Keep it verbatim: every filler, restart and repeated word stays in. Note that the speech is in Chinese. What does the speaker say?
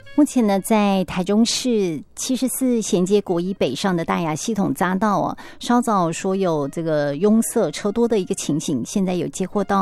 目前呢，在台中市七十四衔接国一北上的大雅系统匝道哦，稍早说有这个拥塞车多的一个情形，现在有接获到